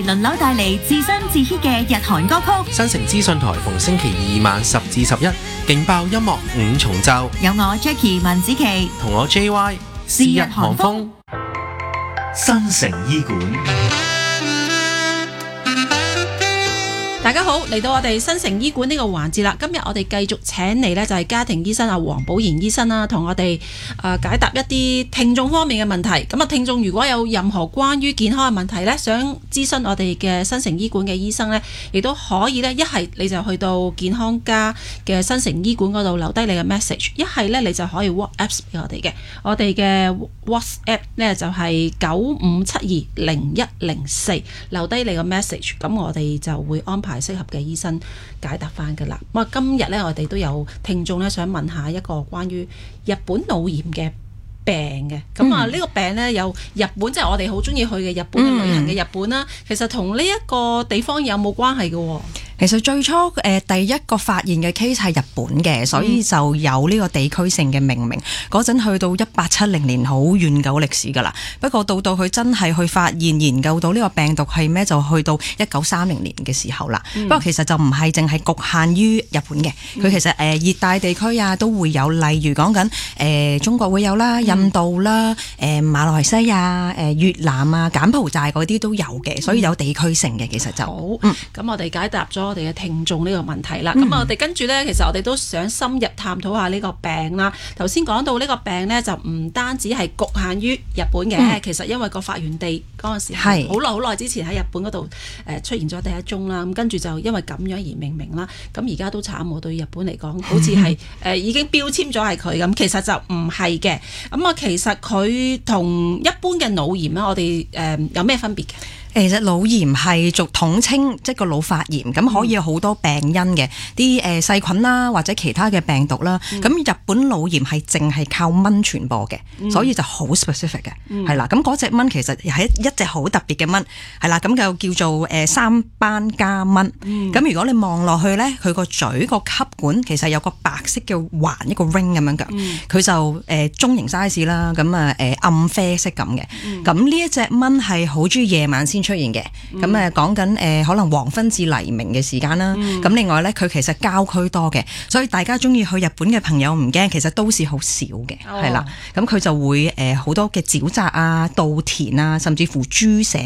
輪流帶嚟自新自 hit 嘅日韓歌曲。 新城資訊台逢星期二晚10至11，勁爆音樂5重奏。 有我 Jackie 文子琪同我 JY 是日韓風。 新城醫館。 大家好，嚟到我哋新城醫館呢個環節啦。今日我哋繼續請嚟呢就係家庭醫生阿黃寶賢醫生啦，同我哋解答一啲聽眾方面嘅問題。咁啊，聽眾如果有任何關於健康嘅問題呢，想諮詢我哋嘅新城醫館嘅醫生呢，亦都可以呢。一係你就去到健康家嘅新城醫館嗰度留低你嘅 message， 一係呢，你就可以 WhatsApp 俾我哋嘅。我哋嘅 WhatsApp 呢就係95720104，留低你個 message， 咁我哋就會安排適合嘅醫生解答翻噶啦。咁啊，今日咧我哋都有聽眾咧想問下一個關於日本腦炎嘅病嘅。咁啊，呢個病咧有日本，即係我哋好中意去嘅日本嘅旅行嘅日本啦。其實同呢一個地方有冇關係嘅？ 其實最初第一個發現嘅 case 係日本嘅，所以就有呢個地區性嘅命名。嗰陣去到1870年，好遠久歷史㗎啦。不過到佢真係去發現研究到呢個病毒係咩，就去到1930年嘅時候啦。不過其實就唔係淨係局限於日本嘅，佢其實熱帶地區啊都會有，例如講緊中國會有啦、印度啦、馬來西亞、越南啊、柬埔寨嗰啲都有嘅，所以有地區性嘅其實就好。 咁我哋解答咗我哋嘅聽眾呢個問題啦。咁我哋跟住呢，其實我哋都想深入探討下呢個病啦。頭先講到呢個病呢，就唔單止係局限於日本嘅，其實因為個發源地嗰陣時係好耐之前喺日本嗰度出現咗第一宗啦。咁跟住就因為咁樣而命名啦。咁而家都慘喎，對日本嚟講，好似係已經標籤咗係佢咁，其實就唔係嘅。咁啊，其實佢同一般嘅腦炎啦，我哋有咩分別嘅？ 其實腦炎係俗統稱，即係個腦發炎，咁可以有好多病因嘅，啲細菌啦，或者其他嘅病毒啦。咁日本腦炎係淨係靠蚊傳播嘅，所以就好 specific 嘅，係啦。咁嗰隻蚊其實係一隻好特別嘅蚊，係啦。咁就叫做三斑家蚊。咁如果你望落去咧，佢個嘴個吸管其實有個白色嘅環，一個 ring 咁樣嘅，佢就中型 size 啦，咁暗啡色咁嘅。咁呢一隻蚊係好中意夜晚先出現嘅，咁講緊可能黃昏至黎明嘅時間啦。咁另外咧，佢其實郊區多嘅，所以大家中意去日本嘅朋友唔驚，其實都市好少嘅，係啦。咁佢就會好多嘅沼澤啊、稻田啊，甚至乎豬舍